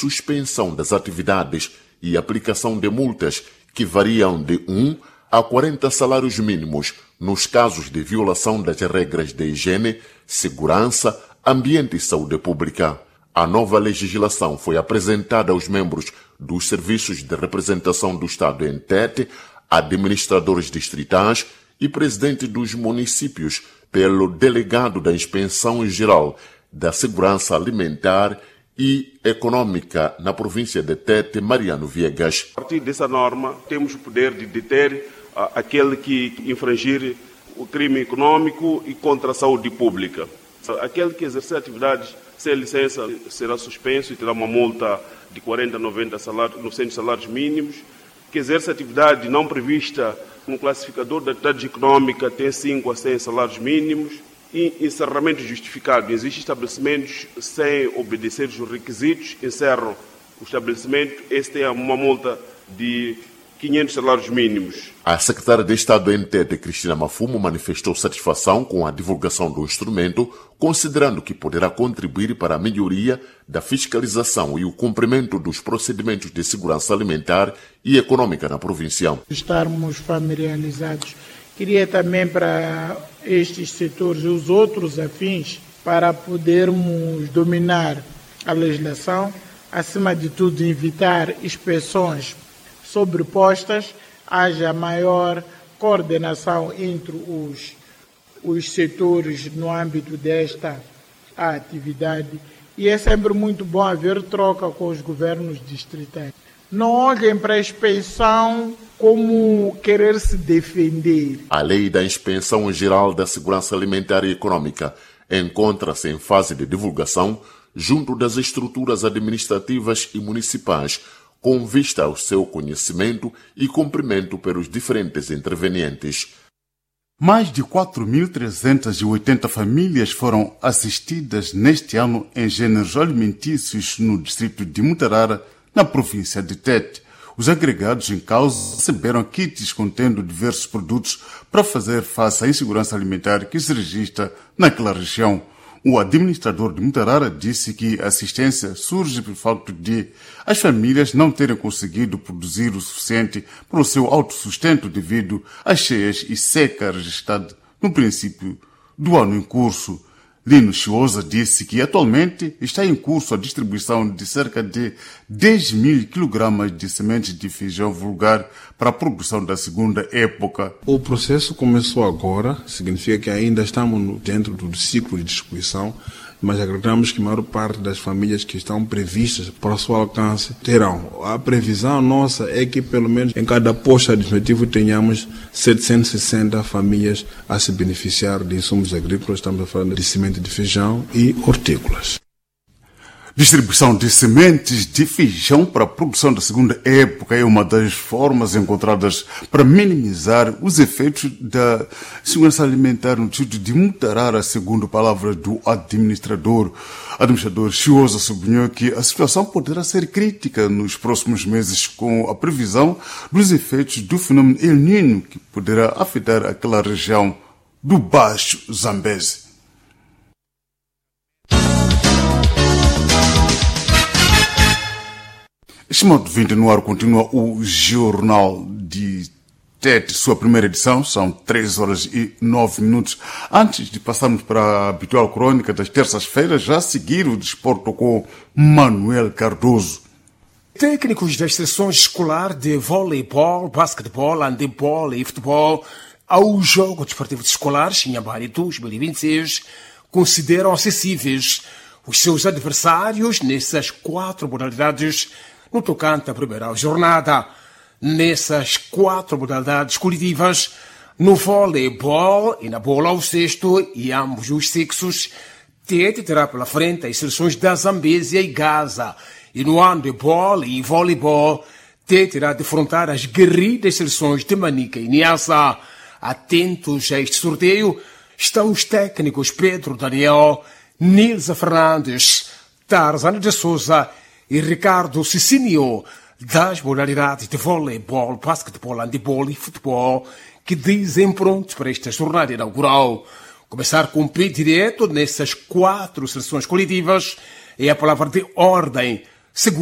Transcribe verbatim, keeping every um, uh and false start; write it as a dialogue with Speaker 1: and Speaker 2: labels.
Speaker 1: suspensão das atividades e aplicação de multas que variam de um a quarenta salários mínimos nos casos de violação das regras de higiene, segurança, ambiente e saúde pública. A nova legislação foi apresentada aos membros dos serviços de representação do Estado em Tete, administradores distritais e presidente dos municípios pelo delegado da Inspeção Geral da Segurança Alimentar e Econômica na província de Tete, Mariano Viegas.
Speaker 2: A partir dessa norma, temos o poder de deter uh, aquele que infringir o crime econômico e contra a saúde pública. Aquele que exercer atividades sem licença será suspenso e terá uma multa de quarenta a noventa salários, novecentos salários mínimos. Que exerce atividade não prevista no classificador da atividade econômica tem cinco a cem salários mínimos. E encerramento justificado. Existem estabelecimentos sem obedecer os requisitos, encerram o estabelecimento, esse tem uma multa de quinhentos salários mínimos.
Speaker 1: A secretária de Estado em Tete, Cristina Mafumo, manifestou satisfação com a divulgação do instrumento, considerando que poderá contribuir para a melhoria da fiscalização e o cumprimento dos procedimentos de segurança alimentar e econômica na província.
Speaker 3: Estarmos familiarizados. Queria também para estes setores e os outros afins, para podermos dominar a legislação, acima de tudo evitar inspeções sobrepostas, haja maior coordenação entre os, os setores no âmbito desta atividade. E é sempre muito bom haver troca com os governos distritais. Não olhem para a inspeção como querer se defender.
Speaker 1: A lei da Inspeção Geral da Segurança Alimentar e Econômica encontra-se em fase de divulgação junto das estruturas administrativas e municipais, com vista ao seu conhecimento e cumprimento pelos diferentes intervenientes.
Speaker 4: Mais de quatro mil trezentas e oitenta famílias foram assistidas neste ano em gêneros alimentícios no distrito de Mutarara, na província de Tete. Os agregados em causa receberam kits contendo diversos produtos para fazer face à insegurança alimentar que se registra naquela região. O administrador de Mutarara disse que a assistência surge pelo facto de as famílias não terem conseguido produzir o suficiente para o seu autossustento devido às cheias e seca registrada no princípio do ano em curso. Lino Chiosa disse que atualmente está em curso a distribuição de cerca de dez mil quilogramas de sementes de feijão vulgar para a produção da segunda época.
Speaker 5: O processo começou agora, significa que ainda estamos dentro do ciclo de distribuição, mas acreditamos que a maior parte das famílias que estão previstas para o seu alcance terão. A previsão nossa é que pelo menos em cada posto administrativo tenhamos setecentas e sessenta famílias a se beneficiar de insumos agrícolas, estamos a falar de semente de feijão e hortícolas.
Speaker 4: Distribuição de sementes de feijão para a produção da segunda época é uma das formas encontradas para minimizar os efeitos da segurança alimentar no distrito de Mutarara, segundo palavras do administrador. O administrador Chiosa sublinhou que a situação poderá ser crítica nos próximos meses com a previsão dos efeitos do fenômeno El Niño que poderá afetar aquela região do Baixo Zambeze. Este modo vinte no ar continua o Jornal de Tete, sua primeira edição, são três horas e nove minutos. Antes de passarmos para a habitual crônica das terças-feiras, já a seguir o desporto com Manuel Cardoso.
Speaker 6: Técnicos das seções escolar de voleibol, basquetebol, handebol e futebol aos Jogos Desportivos Escolares em Inhambane dois mil e vinte e seis consideram acessíveis os seus adversários nessas quatro modalidades no tocante à primeira jornada. Nessas quatro modalidades coletivas, no voleibol e na bola ao cesto e ambos os sexos, Tete terá pela frente as seleções da Zambésia e Gaza. E no handebol e voleibol, Tete terá de defrontar as guerreiras seleções de Manica e Niassa. Atentos a este sorteio estão os técnicos Pedro Daniel, Nilza Fernandes, Tarzana de Souza e Ricardo Cicinio, das modalidades de voleibol, basquetebol, handebol e futebol, que dizem prontos para esta jornada inaugural. Começar com o pé direto nessas quatro seleções coletivas é a palavra de ordem, segundo